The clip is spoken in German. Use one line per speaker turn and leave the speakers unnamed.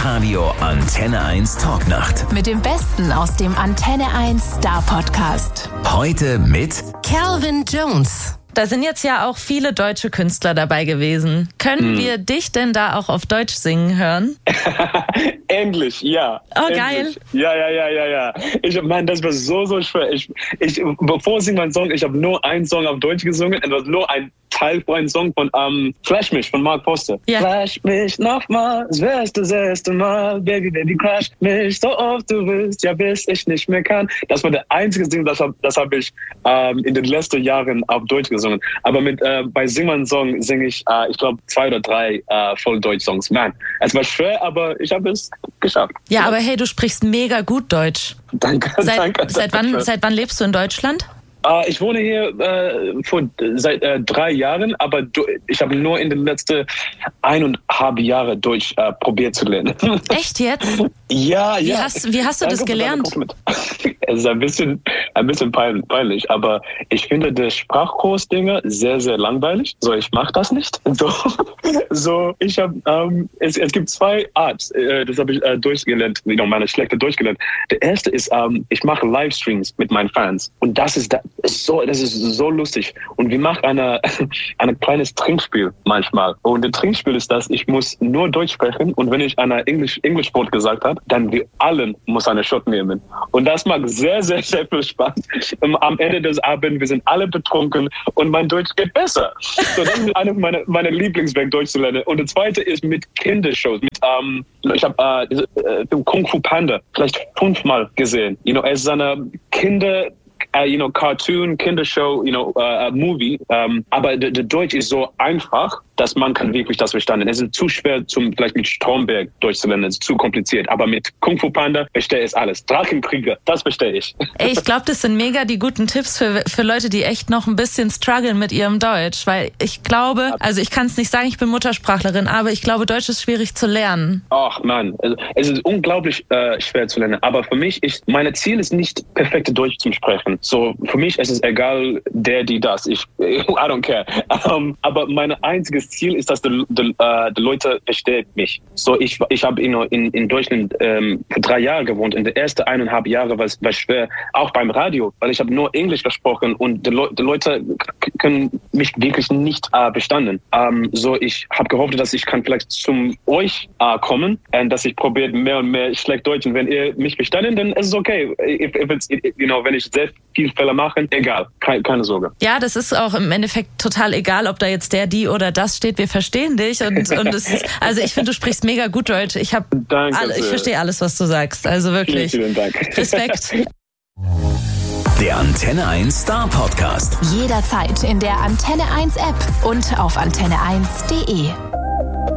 Live-Radio Antenne 1 Talknacht.
Mit dem Besten aus dem Antenne 1 Star Podcast.
Heute mit
Calvin Jones.
Da sind jetzt ja auch viele deutsche Künstler dabei gewesen. Können wir dich denn da auch auf Deutsch singen hören?
Endlich, ja.
Oh,
endlich.
Geil.
Ja. Das war so schwer. Bevor ich singe meinen Song, ich habe nur einen Song auf Deutsch gesungen und das war nur ein Teil von einem Song von Flash mich von Mark Foster.
Ja.
Flash mich nochmal, es wär's das erste Mal, Baby, crash mich so oft du willst, ja bis ich nicht mehr kann. Das war der einzige Ding, das hab ich in den letzten Jahren auf Deutsch gesungen. Aber bei Sing meinen Song singe ich, ich glaube, 2 oder 3 Voll-Deutsch-Songs. Man, es war schwer, aber ich habe es geschafft.
Ja, aber hey, du sprichst mega gut Deutsch.
Danke.
Seit wann lebst du in Deutschland?
Ich wohne hier seit 3 Jahren, aber ich habe nur in den letzten 1,5 Jahren Deutsch probiert zu lernen.
Echt jetzt?
Ja.
Wie hast du das gelernt?
Es ist ein bisschen peinlich, aber ich finde die Sprachkurs-Dinge sehr, sehr langweilig. So, ich mache das nicht. Ich habe, es gibt 2 Arten, das habe ich durchgelernt, meine schlechte durchgelernt. Der erste ist, ich mache Livestreams mit meinen Fans und das ist so lustig. Und wir machen ein kleines Trinkspiel manchmal. Und das Trinkspiel ist das, ich muss nur Deutsch sprechen und wenn ich einer Englisch-Wort gesagt habe, dann wir allen muss eine Shot nehmen. Und das macht sehr, sehr, sehr viel Spaß. Am Ende des Abends, wir sind alle betrunken und mein Deutsch geht besser. So, das ist eine meiner Lieblingswege, Deutsch zu lernen. Und der zweite ist mit Kindershows. Ich habe Kung Fu Panda vielleicht 5-mal gesehen. Es ist eine Cartoon, Kindershow, Movie. Aber der Deutsch ist so einfach, dass man kann wirklich das verstanden. Es ist zu schwer, vielleicht mit Stromberg Deutsch zu lernen. Es ist zu kompliziert. Aber mit Kung Fu Panda verstehe ich alles. Drachenkrieger, das verstehe ich.
Ey, ich glaube, das sind mega die guten Tipps für Leute, die echt noch ein bisschen strugglen mit ihrem Deutsch. Weil ich glaube, also ich kann es nicht sagen, ich bin Muttersprachlerin, aber ich glaube, Deutsch ist schwierig zu lernen.
Ach man, es ist unglaublich schwer zu lernen. Aber für mich mein Ziel ist nicht, perfekte Deutsch zu sprechen. So, für mich ist es egal, die das. I don't care. Aber mein einziges Ziel ist, dass die Leute verstehen mich. So, ich habe in Deutschland für 3 Jahre gewohnt. In den ersten 1,5 Jahren war es schwer, auch beim Radio, weil ich habe nur Englisch gesprochen und die Leute können mich wirklich nicht verstanden. So, ich habe gehofft, dass ich kann vielleicht zum euch kommen und dass ich probiere mehr und mehr schlecht Deutsch. Und wenn ihr mich verstanden, dann ist es okay. Wenn ich sehr viel Fehler mache, egal, keine Sorge.
Ja, das ist auch im Endeffekt total egal, ob da jetzt die oder das steht. Wir verstehen dich und also ich finde, du sprichst mega gut Deutsch. Ich verstehe alles, was du sagst. Also wirklich.
Vielen Dank.
Respekt.
der Antenne 1 Star Podcast.
Jederzeit in der Antenne 1 App und auf antenne1.de.